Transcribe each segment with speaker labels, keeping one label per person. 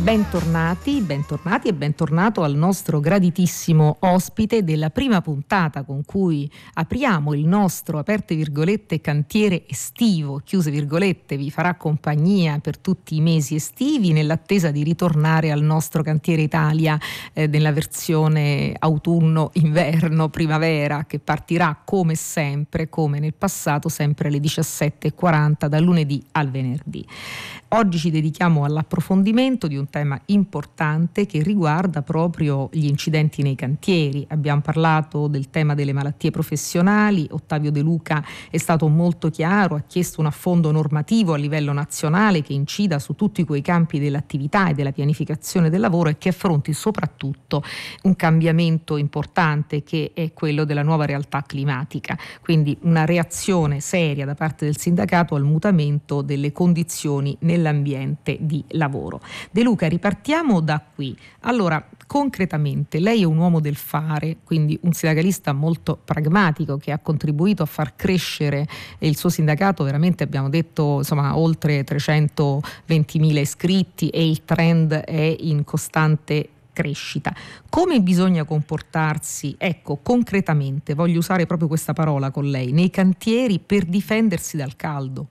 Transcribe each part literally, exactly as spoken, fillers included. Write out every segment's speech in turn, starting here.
Speaker 1: Bentornati, bentornati e bentornato al nostro graditissimo ospite della prima puntata con cui apriamo il nostro, aperte virgolette, cantiere estivo, chiuse virgolette, vi farà compagnia per tutti i mesi estivi nell'attesa di ritornare al nostro cantiere Italia eh, nella versione autunno, inverno, primavera, che partirà come sempre, come nel passato, sempre alle diciassette e quaranta dal lunedì al venerdì. Oggi ci dedichiamo all'approfondimento di un tema importante che riguarda proprio gli incidenti nei cantieri. Abbiamo parlato del tema delle malattie professionali. Ottavio De Luca è stato molto chiaro, ha chiesto un affondo normativo a livello nazionale che incida su tutti quei campi dell'attività e della pianificazione del lavoro e che affronti soprattutto un cambiamento importante che è quello della nuova realtà climatica. Quindi una reazione seria da parte del sindacato al mutamento delle condizioni nell'ambiente di lavoro. De Luca, ripartiamo da qui. Allora, concretamente, lei è un uomo del fare, quindi un sindacalista molto pragmatico che ha contribuito a far crescere il suo sindacato, veramente abbiamo detto, insomma, oltre trecentoventimila iscritti e il trend è in costante crescita. Come bisogna comportarsi, ecco, concretamente, voglio usare proprio questa parola con lei, nei cantieri per difendersi dal caldo?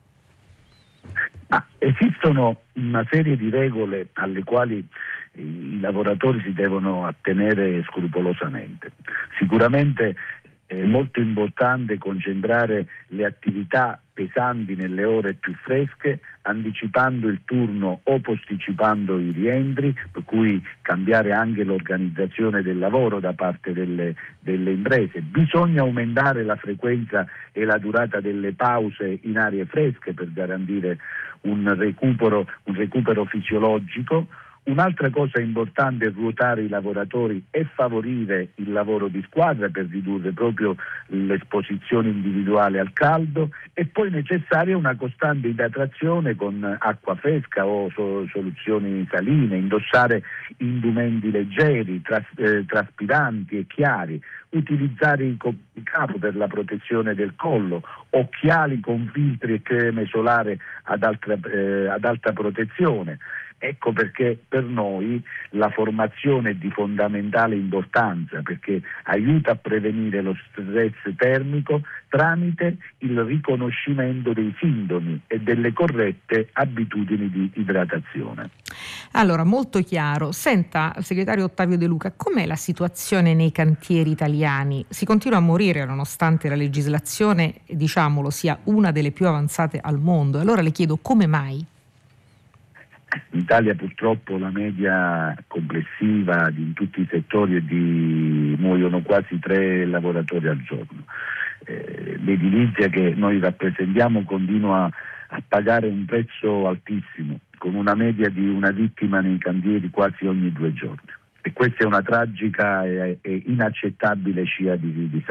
Speaker 2: Ah, esistono una serie di regole alle quali i lavoratori si devono attenere scrupolosamente. Sicuramente è molto importante concentrare le attività pesanti nelle ore più fresche, anticipando il turno o posticipando i rientri, per cui cambiare anche l'organizzazione del lavoro da parte delle, delle imprese. Bisogna aumentare la frequenza e la durata delle pause in aree fresche per garantire un recupero, un recupero fisiologico. Un'altra cosa importante è ruotare i lavoratori e favorire il lavoro di squadra per ridurre proprio l'esposizione individuale al caldo, e poi necessaria una costante idratazione con acqua fresca o so- soluzioni saline, indossare indumenti leggeri, tras- eh, traspiranti e chiari, utilizzare il copricapo per la protezione del collo, occhiali con filtri e creme solare ad alta, eh, ad alta protezione. Ecco perché per noi la formazione è di fondamentale importanza, perché aiuta a prevenire lo stress termico tramite il riconoscimento dei sintomi e delle corrette abitudini di idratazione.
Speaker 1: Allora, molto chiaro. Senta, segretario Ottavio De Luca, com'è la situazione nei cantieri italiani? Si continua a morire nonostante la legislazione, diciamolo, sia una delle più avanzate al mondo. Allora le chiedo come mai?
Speaker 2: In Italia purtroppo la media complessiva di, in tutti i settori è di muoiono quasi tre lavoratori al giorno. Eh, l'edilizia che noi rappresentiamo continua a pagare un prezzo altissimo, con una media di una vittima nei cantieri quasi ogni due giorni. E questa è una tragica e, e inaccettabile scia di, di